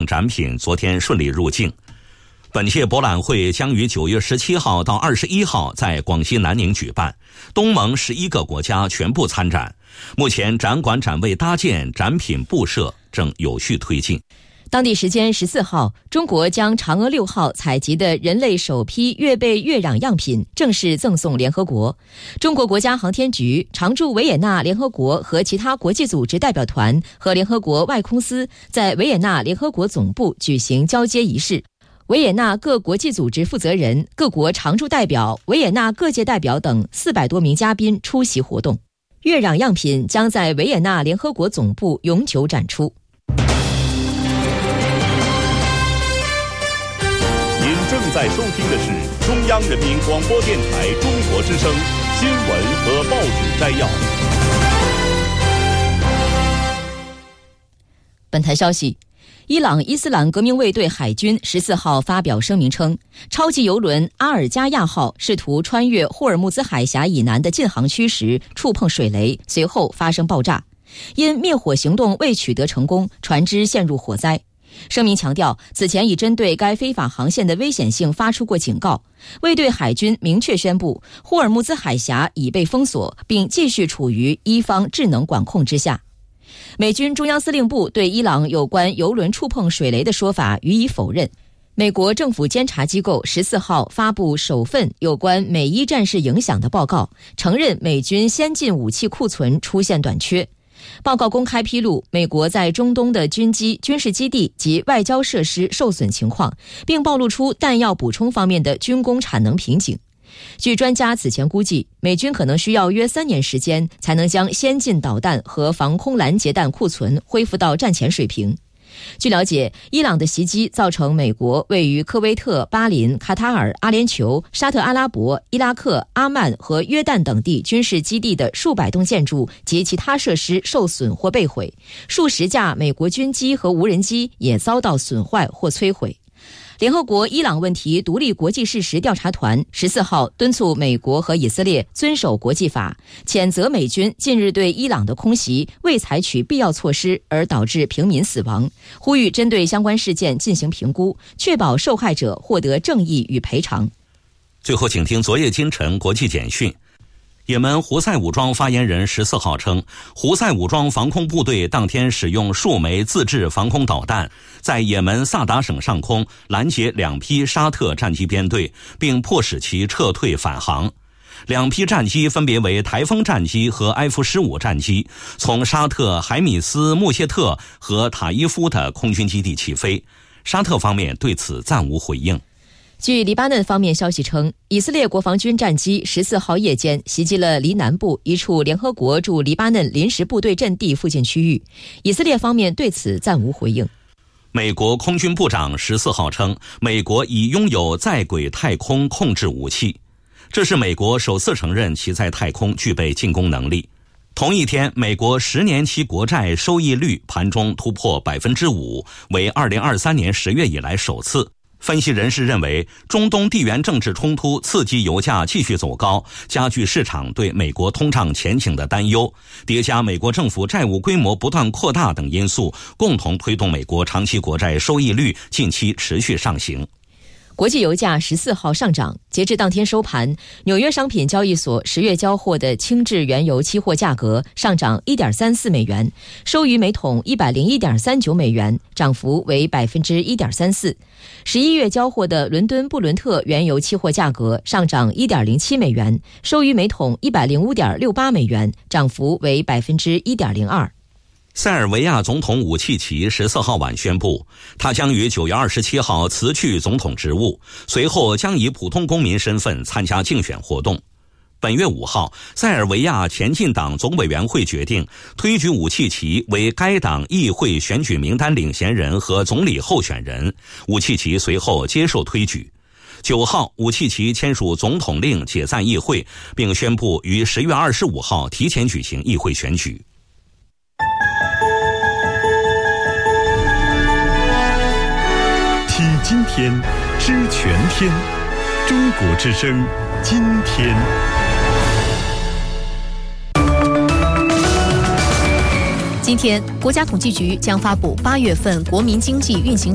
展品昨天顺利入境。本届博览会将于9月17号到21号在广西南宁举办，东盟11个国家全部参展。目前展馆展位搭建、展品布设正有序推进。 当地时间14号，中国将嫦娥6号采集的人类首批月背月壤样品正式赠送联合国。中国国家航天局、常驻维也纳联合国和其他国际组织代表团和联合国外空司在维也纳联合国总部举行交接仪式。维也纳各国际组织负责人、各国常驻代表、维也纳各界代表等400多名嘉宾出席活动。月壤样品将在维也纳联合国总部永久展出。 您正在收听的是中央人民广播电台中国之声新闻和报纸摘要。 本台消息，伊朗伊斯兰革命卫队海军14号发表声明称，超级油轮阿尔加亚号试图穿越霍尔木兹海峡以南的禁航区时触碰水雷，随后发生爆炸。因灭火行动未取得成功，船只陷入火灾。声明强调，此前已针对该非法航线的危险性发出过警告。卫队海军明确宣布，霍尔木兹海峡已被封锁，并继续处于伊方智能管控之下。美军中央司令部对伊朗有关油轮触碰水雷的说法予以否认。美国政府监察机构14号发布首份有关美伊战事影响的报告，承认美军先进武器库存出现短缺。报告公开披露美国在中东的军机、军事基地及外交设施受损情况，并暴露出弹药补充方面的军工产能瓶颈。据专家此前估计，美军可能需要约3年时间才能将先进导弹和防空拦截弹库存恢复到战前水平。据了解，伊朗的袭击造成美国位于科威特、巴林、卡塔尔、阿联酋、沙特阿拉伯、伊拉克、阿曼和约旦等地军事基地的数百栋建筑及其他设施受损或被毁，数十架美国军机和无人机也遭到损坏或摧毁。联合国伊朗问题独立国际事实调查团14号敦促美国和以色列遵守国际法，谴责美军近日对伊朗的空袭未采取必要措施而导致平民死亡，呼吁针对相关事件进行评估，确保受害者获得正义与赔偿。 最后请听昨夜今晨国际简讯。也门胡塞武装发言人14号称，胡塞武装防空部队当天使用数枚自制防空导弹，在也门萨达省上空拦截2批沙特战机编队，并迫使其撤退返航。2批战机分别为台风战机和F-15战机，从沙特海米斯穆谢特和塔伊夫的空军基地起飞。沙特方面对此暂无回应。 据黎巴嫩方面消息称，以色列国防军战机14号夜间袭击了黎南部一处联合国驻黎巴嫩临时部队阵地附近区域，以色列方面对此暂无回应。 美国空军部长14号称，美国已拥有在轨太空控制武器，这是美国首次承认其在太空具备进攻能力。同一天，美国10年期国债收益率盘中突破 5%， 为2023年10月以来首次。分析人士认为，中东地缘政治冲突刺激油价继续走高，加剧市场对美国通胀前景的担忧，叠加美国政府债务规模不断扩大等因素，共同推动美国长期国债收益率近期持续上行。 国际油价14号上涨，截至当天收盘，纽约商品交易所10月交货的轻质原油期货价格上涨 1.34 美元，收于每桶 101.39 美元，涨幅为 1.34%。11月交货的伦敦布伦特原油期货价格上涨 1.07 美元，收于每桶 105.68 美元，涨幅为 1.02%。 塞尔维亚总统武契奇14号晚宣布，他将于9月27号辞去总统职务，随后将以普通公民身份参加竞选活动。本月5号，塞尔维亚前进党总委员会决定推举武契奇为该党议会选举名单领衔人和总理候选人，武契奇随后接受推举。9号，武契奇签署总统令解散议会，并宣布于10月25号提前举行议会选举。 听今天，知全天，中国之声，今天。 今天，国家统计局将发布8月份国民经济运行